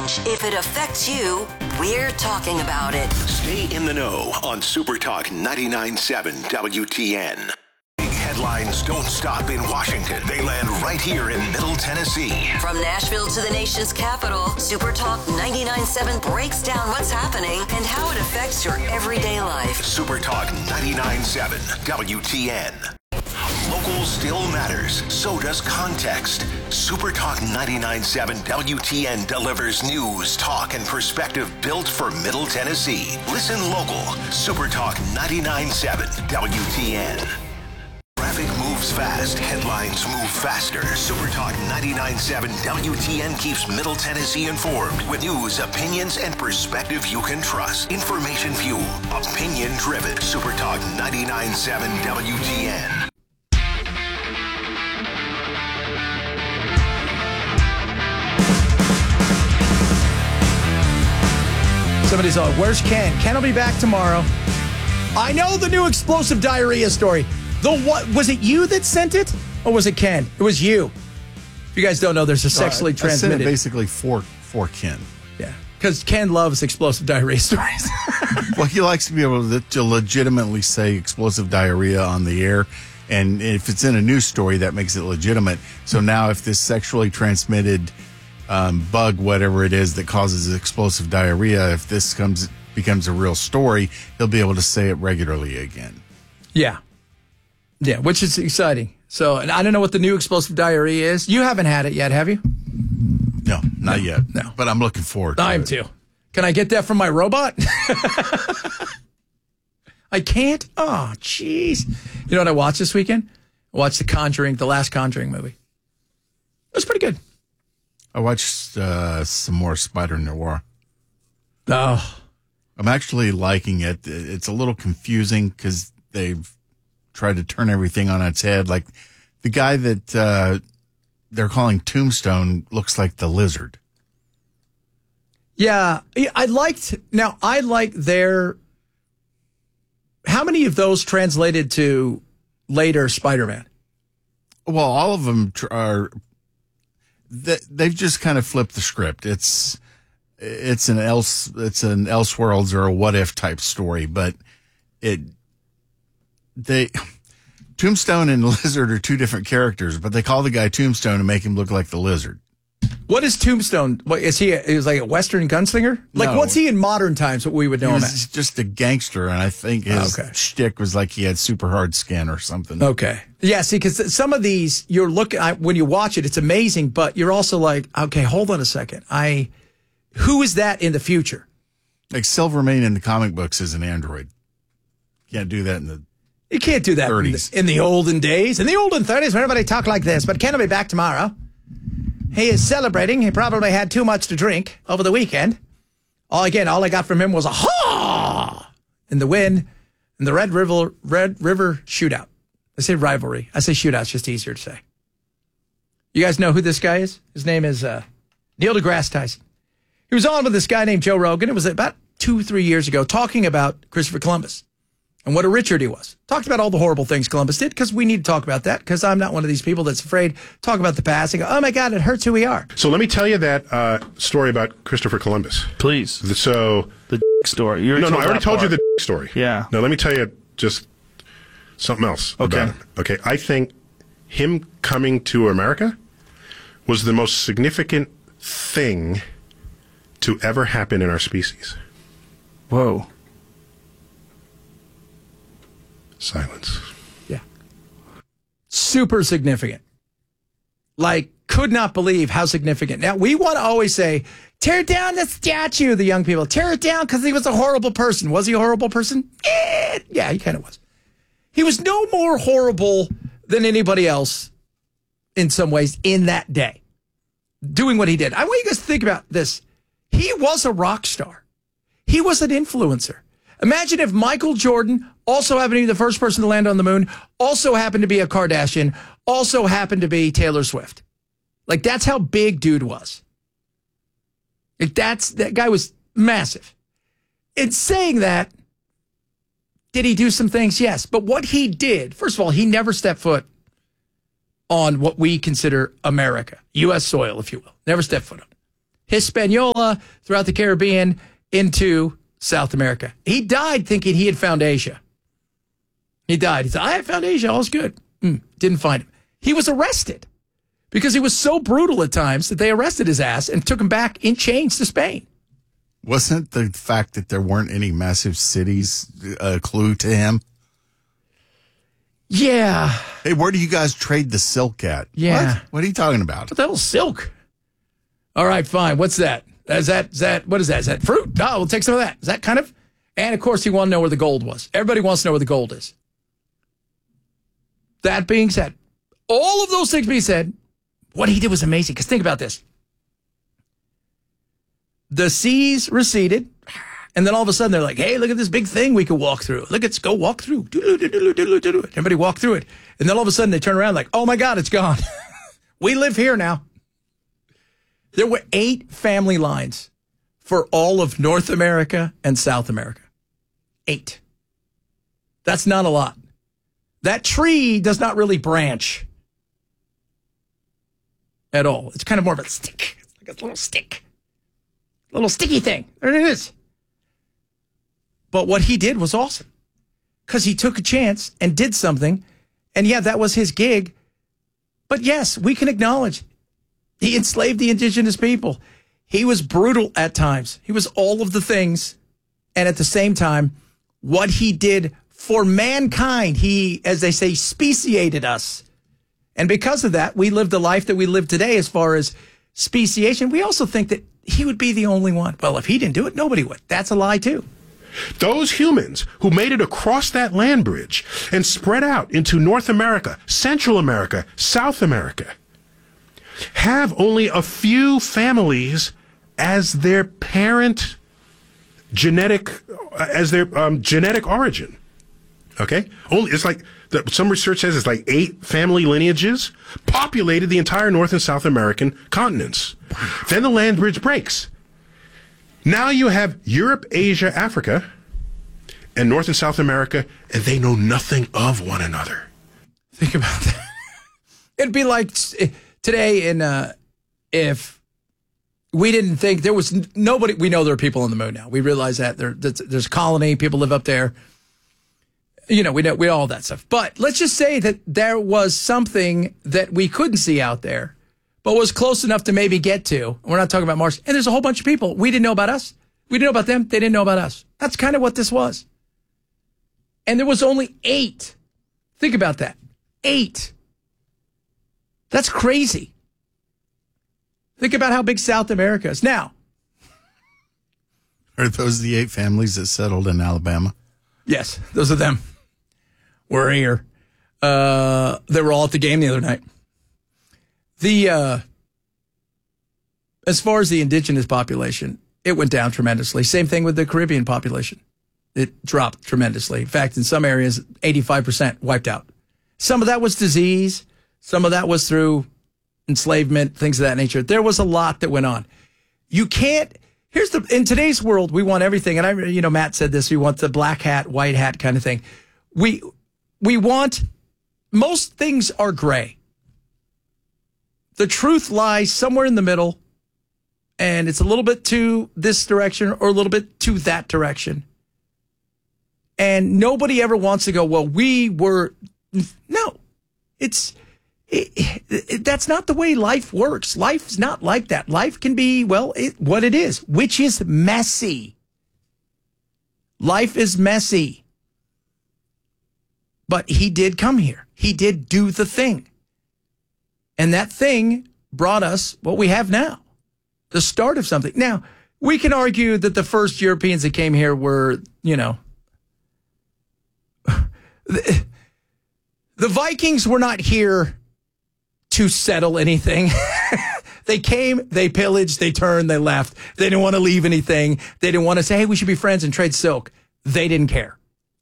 change. If it affects you, we're talking about it. Stay in the know on Super Talk 99.7 WTN. Big headlines don't stop in Washington. They land right here in Middle Tennessee. From Nashville to the nation's capital, Super Talk 99.7 breaks down what's happening and how it affects your everyday life. Super Talk 99.7 WTN. Local still matters. So does context. Super Talk 99.7 WTN delivers news, talk, and perspective built for Middle Tennessee. Listen local. Super Talk 99.7 WTN. Traffic moves fast. Headlines move faster. Super Talk 99.7 WTN keeps Middle Tennessee informed with news, opinions, and perspective you can trust. Information fuel. Opinion driven. Super Talk 99.7 WTN. Somebody's on, where's Ken? Ken will be back tomorrow. I know the new explosive diarrhea story. What was it you that sent it? Or was it Ken? It was you. If you guys don't know, there's a sexually transmitted. I sent it basically for Ken. Yeah. Because Ken loves explosive diarrhea stories. Well, he likes to be able to legitimately say explosive diarrhea on the air. And if it's in a news story, that makes it legitimate. So now if this sexually transmitted bug, whatever it is that causes explosive diarrhea, if this becomes a real story, he'll be able to say it regularly again. Yeah. Yeah, which is exciting. So, and I don't know what the new explosive diarrhea is. You haven't had it yet, have you? No, not yet. No. But I'm looking forward to it. I am too. Can I get that from my robot? I can't? Oh, jeez. You know what I watched this weekend? I watched the last Conjuring movie. It was pretty good. I watched some more Spider Noir. Oh. I'm actually liking it. It's a little confusing because they've tried to turn everything on its head. Like the guy that they're calling Tombstone looks like the Lizard. Yeah. I like their... How many of those translated to later Spider-Man? Well, all of them are... They've just kind of flipped the script. It's an Elseworlds or a What If type story, but Tombstone and Lizard are two different characters, but they call the guy Tombstone to make him look like the Lizard. What is Tombstone? What is he? He was like a Western gunslinger? Like, No. What's he in modern times? What we would know him as? He's just a gangster, and I think his shtick was like he had super hard skin or something. Okay. Yeah, see, because some of these, you're looking, when you watch it, it's amazing, but you're also like, okay, hold on a second. Who is that in the future? Like Silvermane in the comic books is an android. Can't do that in the You can't do that 30s. in the olden days. In the olden 30s, when everybody talked like this. But Ken will be back tomorrow. He is celebrating. He probably had too much to drink over the weekend. All I got from him was a ha in the win in the Red River shootout. I say rivalry. I say shootout. It's just easier to say. You guys know who this guy is? His name is Neil deGrasse Tyson. He was on with this guy named Joe Rogan. It was about 2-3 years ago, talking about Christopher Columbus and what a Richard he was. Talked about all the horrible things Columbus did, because we need to talk about that, because I'm not one of these people that's afraid to talk about the past and go, oh my God, it hurts who we are. So let me tell you that story about Christopher Columbus. Please. So The story. I already told you the story. Yeah. No, let me tell you just something else about it. Okay, I think him coming to America was the most significant thing to ever happen in our species. Whoa. Silence. Yeah. Super significant. Like, could not believe how significant. Now, we want to always say, tear down the statue, the young people. Tear it down because he was a horrible person. Was he a horrible person? Yeah, he kind of was. He was no more horrible than anybody else in some ways in that day, doing what he did. I want you guys to think about this. He was a rock star. He was an influencer. Imagine if Michael Jordan also happened to be the first person to land on the moon, also happened to be a Kardashian, also happened to be Taylor Swift. Like, that's how big dude was. Like, that guy was massive. In saying that, did he do some things? Yes. But what he did, first of all, he never stepped foot on what we consider America, U.S. soil, if you will. Never stepped foot on. Hispaniola, throughout the Caribbean, into South America. He died thinking he had found Asia. He died. He said, I found Asia. All's good. Didn't find him. He was arrested because he was so brutal at times that they arrested his ass and took him back in chains to Spain. Wasn't the fact that there weren't any massive cities a clue to him? Yeah. Hey, where do you guys trade the silk at? Yeah. What are you talking about? What the hell's silk? All right, fine. What's that? Is that what is that? Is that fruit? Oh, we'll take some of that. Is that kind of? And of course, he wanted to know where the gold was. Everybody wants to know where the gold is. That being said, all of those things being said, what he did was amazing. Because think about this. The seas receded, and then all of a sudden they're like, hey, look at this big thing we could walk through. Let's go walk through. Everybody walk through it. And then all of a sudden they turn around like, oh my God, it's gone. We live here now. There were 8 family lines for all of North America and South America. 8. That's not a lot. That tree does not really branch at all. It's kind of more of a stick. It's like a little stick. A little sticky thing. There it is. But what he did was awesome because he took a chance and did something. And yeah, that was his gig. But yes, we can acknowledge he enslaved the indigenous people. He was brutal at times. He was all of the things. And at the same time, what he did for mankind, he, as they say, speciated us. And because of that, we lived the life that we live today as far as speciation. We also think that he would be the only one. Well, if he didn't do it, nobody would. That's a lie, too. Those humans who made it across that land bridge and spread out into North America, Central America, South America, have only a few families as their parent genetic origin. Okay? Only it's like some research says it's like 8 family lineages populated the entire North and South American continents. Then the land bridge breaks. Now you have Europe, Asia, Africa, and North and South America, and they know nothing of one another. Think about that. It'd be like today if we didn't think there was nobody. We know there are people on the moon now. We realize that there's a colony. People live up there. You know, we know all that stuff. But let's just say that there was something that we couldn't see out there, but was close enough to maybe get to. We're not talking about Mars. And there's a whole bunch of people. We didn't know about us. We didn't know about them. They didn't know about us. That's kind of what this was. And there was only 8. Think about that. 8. That's crazy. Think about how big South America is. Now, are those the 8 families that settled in Alabama? Yes, those are them. We're here. They were all at the game the other night. As far as the indigenous population, it went down tremendously. Same thing with the Caribbean population. It dropped tremendously. In fact, in some areas, 85% wiped out. Some of that was disease. Some of that was through enslavement, things of that nature. There was a lot that went on. You can't. In today's world, we want everything. And Matt said this. We want the black hat, white hat kind of thing. We want, most things are gray. The truth lies somewhere in the middle, and it's a little bit to this direction or a little bit to that direction. And nobody ever wants to go, well, no, that's not the way life works. Life's not like that. Life can be, what it is, which is messy. Life is messy. But he did come here. He did do the thing. And that thing brought us what we have now, the start of something. Now, we can argue that the first Europeans that came here were, the Vikings were not here to settle anything. They came, they pillaged, they turned, they left. They didn't want to leave anything. They didn't want to say, hey, we should be friends and trade silk. They didn't care.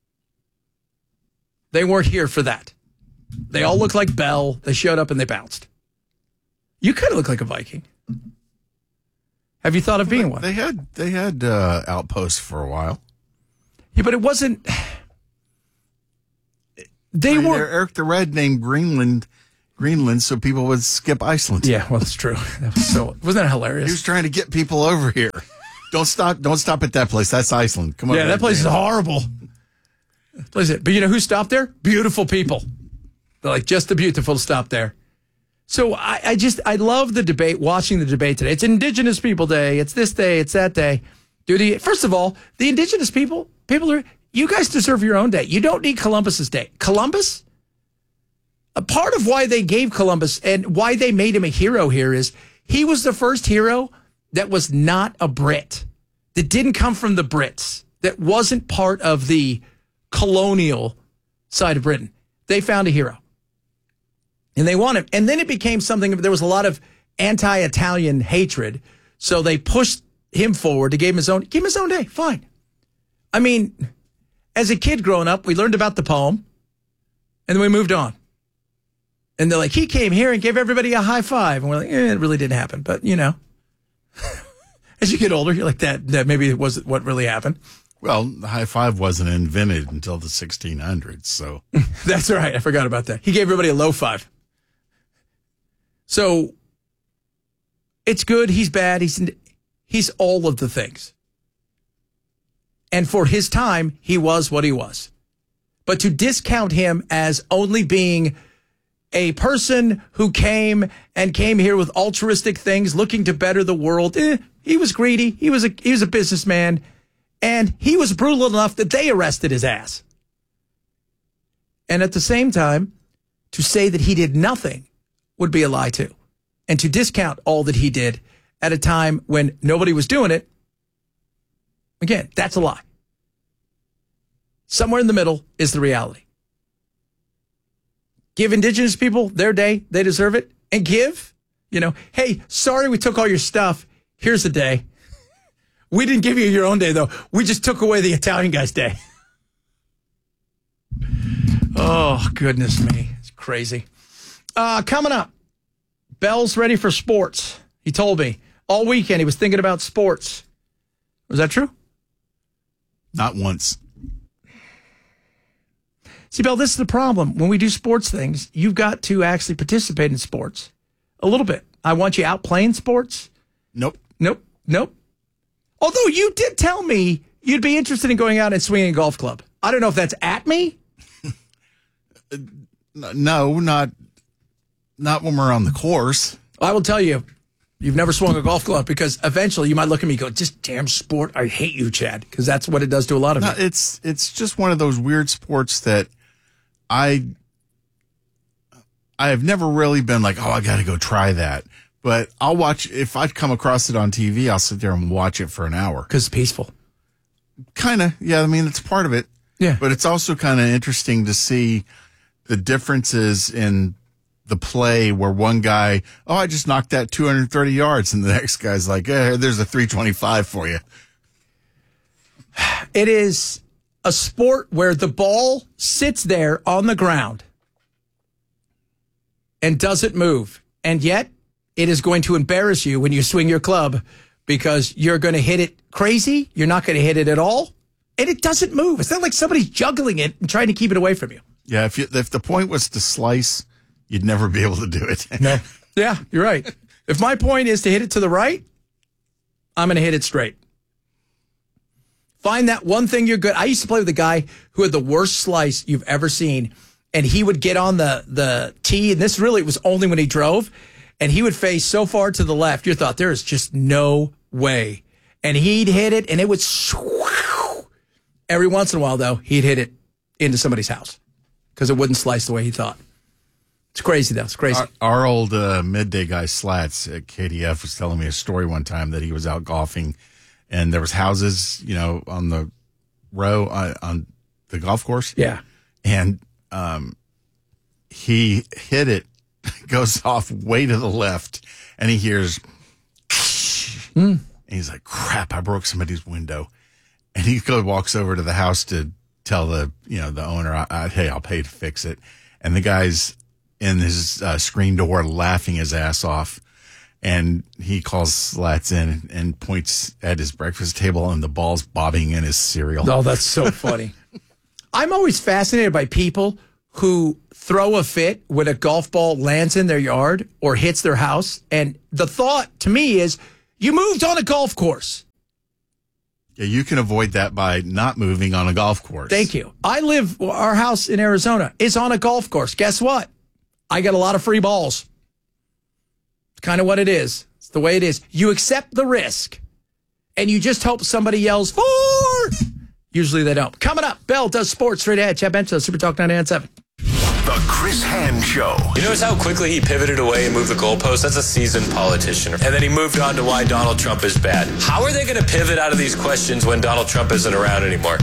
They weren't here for that. They all looked like Bell. They showed up and they bounced. You kind of look like a Viking. Have you thought of being one? They had outposts for a while. Yeah, but it wasn't. Eric the Red named Greenland Greenland so people would skip Iceland. Yeah, well, that's true. Wasn't that hilarious? He was trying to get people over here. Don't stop at that place. That's Iceland. Come on. Yeah, that place is horrible. But you know who stopped there? Beautiful people. They're like, just the beautiful stop there. So I love the debate, watching the debate today. It's Indigenous People Day. It's this day. It's that day. First of all, the Indigenous people you guys deserve your own day. You don't need Columbus's day. Columbus, a part of why they gave Columbus and why they made him a hero here is he was the first hero that was not a Brit, that didn't come from the Brits, that wasn't part of the colonial side of Britain. They found a hero. And they want him. And then it became something, there was a lot of anti-Italian hatred. So they pushed him forward to give him his own day. Fine. I mean, as a kid growing up, we learned about the poem and then we moved on. And they're like, he came here and gave everybody a high five. And we're like, it really didn't happen. But, you know, as you get older, you're like, that maybe it wasn't what really happened. Well, the high five wasn't invented until the 1600s. So that's right. I forgot about that. He gave everybody a low five. So it's good. He's bad. He's all of the things. And for his time, he was what he was. But to discount him as only being a person who came here with altruistic things, looking to better the world, he was greedy. He was a businessman, and he was brutal enough that they arrested his ass. And at the same time, to say that he did nothing would be a lie too. And to discount all that he did at a time when nobody was doing it, again, that's a lie. Somewhere in the middle is the reality. Give Indigenous people their day. They deserve it. And give, hey, sorry we took all your stuff. Here's the day. We didn't give you your own day, though. We just took away the Italian guy's day. Oh, goodness me. It's crazy. Coming up, Bell's ready for sports. He told me all weekend he was thinking about sports. Was that true? Not once. See, Bell, this is the problem. When we do sports things, you've got to actually participate in sports a little bit. I want you out playing sports. Nope. Although you did tell me you'd be interested in going out and swinging a golf club. I don't know if that's at me. No, not when we're on the course. I will tell you, you've never swung a golf club because eventually you might look at me and go, just damn sport. I hate you, Chad, because that's what it does to a lot of you. It's just one of those weird sports that I have never really been like, I got to go try that. But I'll watch, if I come across it on TV, I'll sit there and watch it for an hour. Because it's peaceful. Kind of, yeah. I mean, it's part of it. Yeah. But it's also kind of interesting to see the differences in the play where one guy, I just knocked that 230 yards. And the next guy's like, there's a 325 for you. It is a sport where the ball sits there on the ground and doesn't move. And yet it is going to embarrass you when you swing your club because you're going to hit it crazy. You're not going to hit it at all. And it doesn't move. It's not like somebody's juggling it and trying to keep it away from you. Yeah, if the point was to slice, you'd never be able to do it. No. Yeah, you're right. If my point is to hit it to the right, I'm going to hit it straight. Find that one thing you're good. I used to play with a guy who had the worst slice you've ever seen. And he would get on the tee, and this really was only when he drove, and he would face so far to the left, you thought, there is just no way. And he'd hit it, and it would every once in a while, though, he'd hit it into somebody's house because it wouldn't slice the way he thought. It's crazy, though. It's crazy. Our old midday guy, Slats, at KDF, was telling me a story one time that he was out golfing, and there was houses, on the row on the golf course. Yeah. And he hit it, goes off way to the left, and he hears, and he's like, crap, I broke somebody's window. And he walks over to the house to tell the owner, hey, I'll pay to fix it. And the guy's in his screen door laughing his ass off. And he calls Slats in and points at his breakfast table, and the ball's bobbing in his cereal. Oh, that's so funny. I'm always fascinated by people who throw a fit when a golf ball lands in their yard or hits their house. And the thought to me is, you moved on a golf course. Yeah, you can avoid that by not moving on a golf course. Thank you. Our house in Arizona is on a golf course. Guess what? I get a lot of free balls. It's kind of what it is. It's the way it is. You accept the risk, and you just hope somebody yells, "Fourth!" Usually they don't. Coming up, Bell does sports straight ahead. Chad Benson, Super Talk 99.7. The Chris Hand Show. You notice how quickly he pivoted away and moved the goalpost? That's a seasoned politician. And then he moved on to why Donald Trump is bad. How are they going to pivot out of these questions when Donald Trump isn't around anymore?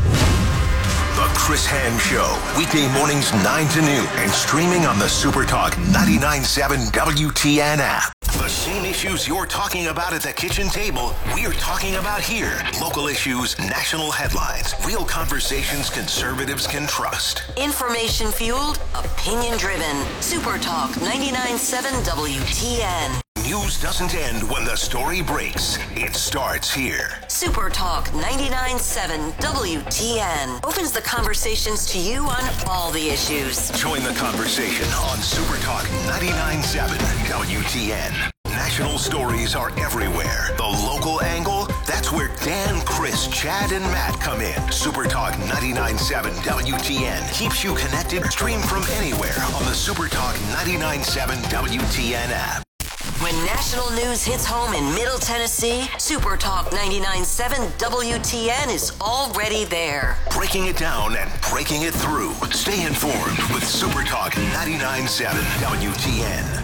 The Chris Hand Show. Weekday mornings 9 to noon and streaming on the Super Talk 99.7 WTN app. The same issues you're talking about at the kitchen table, we're talking about here. Local issues, national headlines, real conversations conservatives can trust. Information fueled, opinion driven. Super Talk 99.7 WTN. News doesn't end when the story breaks. It starts here. Super Talk 99.7 WTN opens the conversations to you on all the issues. Join the conversation on Super Talk 99.7 WTN. National stories are everywhere. The local angle, that's where Dan, Chris, Chad, and Matt come in. Super Talk 99.7 WTN keeps you connected. Stream from anywhere on the Super Talk 99.7 WTN app. When national news hits home in Middle Tennessee, Super Talk 99.7 WTN is already there. Breaking it down and breaking it through. Stay informed with Super Talk 99.7 WTN.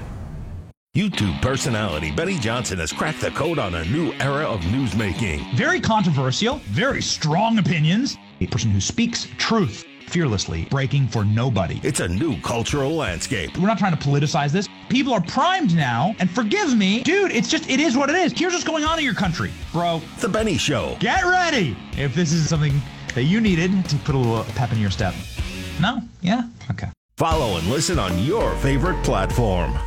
YouTube personality Benny Johnson has cracked the code on a new era of newsmaking. Very controversial, very strong opinions. A person who speaks truth fearlessly, breaking for nobody. It's a new cultural landscape. We're not trying to politicize this. People are primed now, and forgive me, dude, it is what it is. Here's what's going on in your country, bro. The Benny Show. Get ready if this is something that you needed to put a little pep in your step. No? Yeah? Okay. Follow and listen on your favorite platform.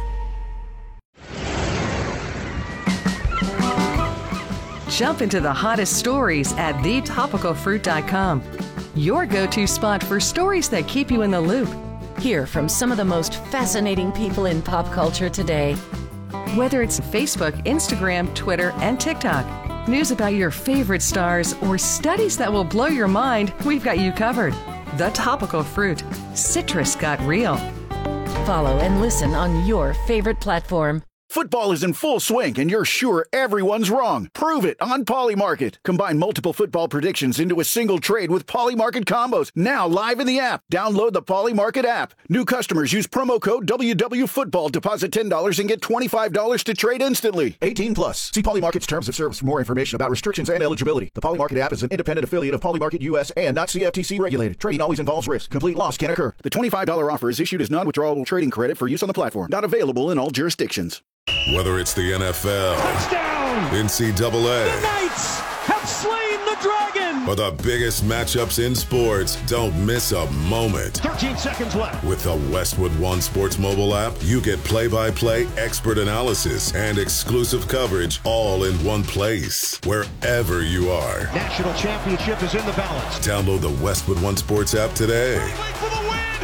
Jump into the hottest stories at thetopicalfruit.com. Your go-to spot for stories that keep you in the loop. Hear from some of the most fascinating people in pop culture today. Whether it's Facebook, Instagram, Twitter, and TikTok, news about your favorite stars, or studies that will blow your mind, we've got you covered. The Topical Fruit. Citrus got real. Follow and listen on your favorite platform. Football is in full swing, and you're sure everyone's wrong. Prove it on Polymarket. Combine multiple football predictions into a single trade with Polymarket combos. Now live in the app. Download the Polymarket app. New customers use promo code WWFootball. Deposit $10 and get $25 to trade instantly. 18 plus. See Polymarket's terms of service for more information about restrictions and eligibility. The Polymarket app is an independent affiliate of Polymarket US and not CFTC regulated. Trading always involves risk. Complete loss can occur. The $25 offer is issued as non-withdrawable trading credit for use on the platform. Not available in all jurisdictions. Whether it's the NFL, touchdown, NCAA, the Knights have slain the dragon, or the biggest matchups in sports, don't miss a moment. 13 seconds left. With the Westwood One Sports mobile app, you get play-by-play expert analysis and exclusive coverage all in one place, wherever you are. National championship is in the balance. Download the Westwood One Sports app today. For the win.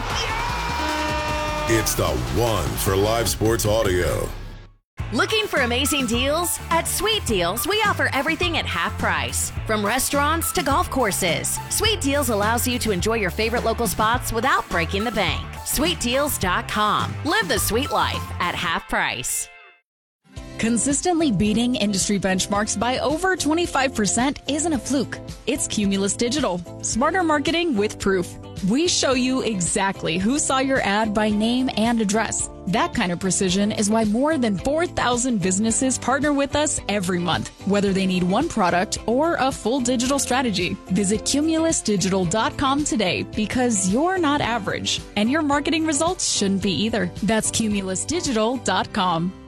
Yeah! It's the one for live sports audio. Looking for amazing deals? At Sweet Deals, we offer everything at half price. From restaurants to golf courses, Sweet Deals allows you to enjoy your favorite local spots without breaking the bank. SweetDeals.com. Live the sweet life at half price. Consistently beating industry benchmarks by over 25% isn't a fluke. It's Cumulus Digital. Smarter marketing with proof. We show you exactly who saw your ad by name and address. That kind of precision is why more than 4,000 businesses partner with us every month, whether they need one product or a full digital strategy. Visit cumulusdigital.com today because you're not average, and your marketing results shouldn't be either. That's cumulusdigital.com.